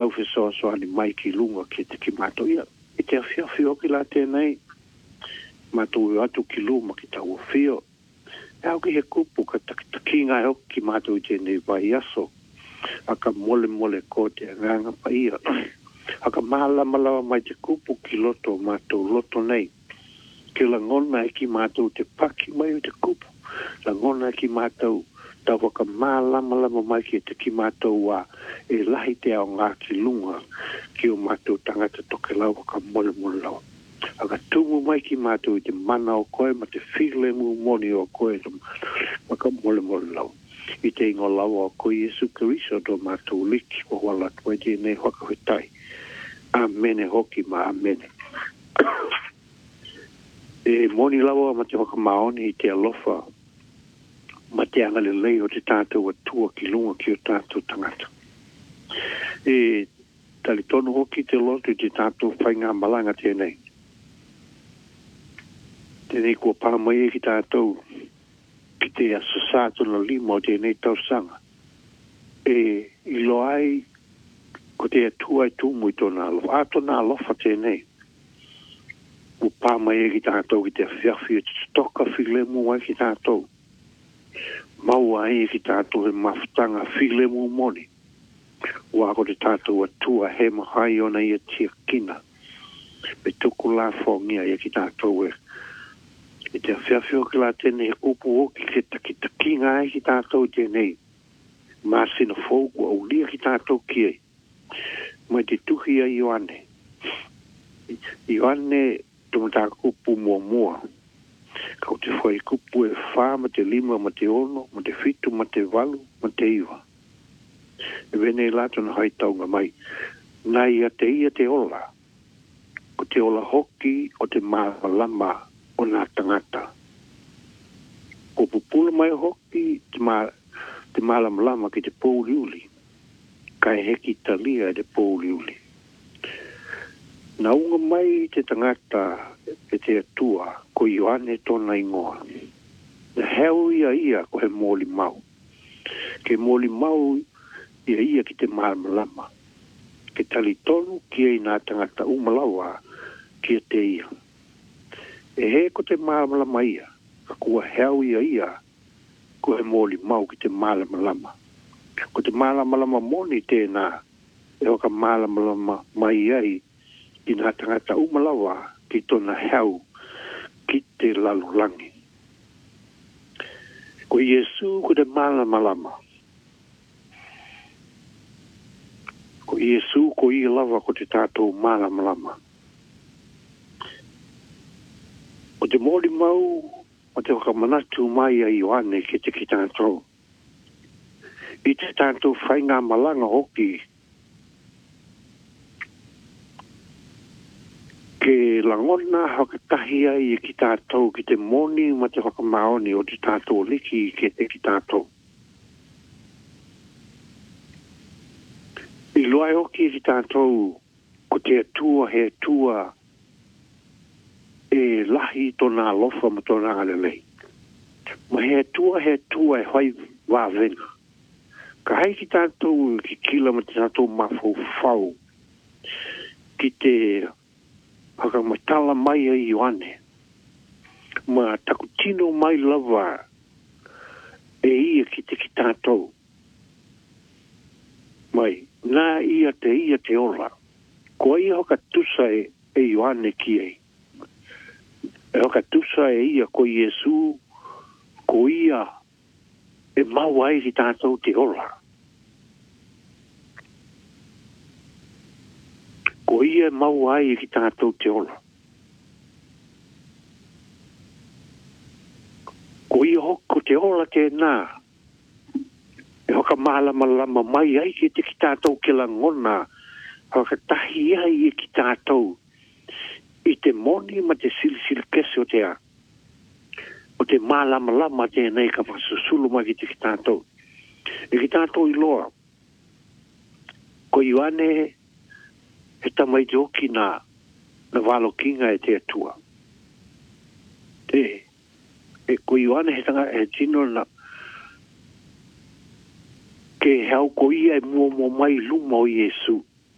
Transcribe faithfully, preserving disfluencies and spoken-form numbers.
tau fe so so ani mai ki lunga ki te ki mato ia. I te awhia whio ki la tēnei. Mato ui atu ki luma ki tau whio. E au ki he kupu ka taki ngai o ki mato i tēnei vai aso. Aka mole mole ko te nganga pa ia. Aka mahala malawa mai te kupu ki loto mato loto nei. Ke la ngona e ki mato te paki mai o te kupu. La ngona e ki mato tau waka mahala malawa mai ki te ki mato wa e lahi te au ngā ki lunga ki o mato tangata toke lau waka mole mole lau. Aka tumu mai ki mato i te mana o koe ma te while mu moni o koe waka mole mole lau. I te ingo lawa o koe Jesu Kariso do mato liki o wala tue te nei waka whitai. Amene hoki ma amene. E moni lawa ma te waka maoni i te alofa ma te angale lei o te tātou atua ki lunga ki o tātou tangata. E tali tonu hoki te lotu i te tātou whainga malanga tēnei. Tēnei kua pāmai e ki tātou ki te asasātu na lima o tēnei tausanga. E i lo ai ko te atua i tūmu i tōna alofa. A tōna alofa tēnei. Kua pāmai e ki tātou ki te whiawhi o te stoka whilemu ai ki tātou. Maua ai ki tātou he mafutanga whilemu moni. Wa ko te tātou atua he mahai ona ia tia kina. Me tuku la whongia ia ki tātou e. I te whiawhio ki la tēnei he kupu hoki ke taki taki ngai ki tātou tēnei. Māsina fōku au lia ki tātou kie. Mai te tuhi a Ioane. Ioane tumata kupu mua mua. Kau te whai kupu e whā ma te lima ma te ono, ma te whitu ma te walu, ma te iwa. E vene lato na hai taunga mai. Nai a te ia te ola. Ko te ola hoki o te mālama o nā tangata. Ko pupula mai hoki te, mā, te mālama lama ki te pōliuli. Kai heki talia e te pōliuli. Na unga mai te tangata e te atua ko Ioane tōna ingoa. Na heo ia ia ko he mōli mau. Ke mōli mau ia ia ki te mālama lama. Ke tali tonu ki ei nā tangata umalawa ki te ia. E he ko te mālama lama ia. Ka kua heo ia ia ko he mōli mau ki te mālama lama. Ko te mālama lama moni tēnā. E hoka mālama lama mai ai i nā tangata umalawa ki tōna heo ki te lalulangi. Ko Iesu ko te mālama lama. Ko Iesu ko i lava ko te tātou mālama lama. O te mōri mau o te whakamanatu mai a Ioane ki te ki tātou. I te tātou whainga malanga hoki ke langona hakatahi ai ki tātou ki te moni ma te whakamaoni o te tātou liki ki te ki tātou. I loai hoki ki tātou ko te atua he atua e lahi tōna alofa ma tōna alelei. Ma he atua he atua e hoi wāwena. Ka hai ki tātou ki kila ma te tātou mafau fau ki te haka matala mai a Ioane. Ma takutino mai lava e ia ki te ki tātou. Mai, nā ia te ia te ola. Ko ia hoka tusa e, e Ioane ki ei. E hoka tusa e ia ko Iesu, ko ia e mau ai ki tātou te ola. Ko ia mau ai ki tātou te ola. Ko ia hoko te ola tēnā. E hoka mālama lama mai ai ki te ki tātou ke la ngona. Hoka tahi ai ki tātou. I te moni ma te silisili kese o te a. O te mālama lama tēnei ka whasusulu mai ki te ki tātou. E ki tātou i loa. Ko Ioane he tamai te oki na, na walo kinga e te atua. Te, e ko Ioane he tanga e tino na ke hau ko ia e mua mua mai luma o Iesu.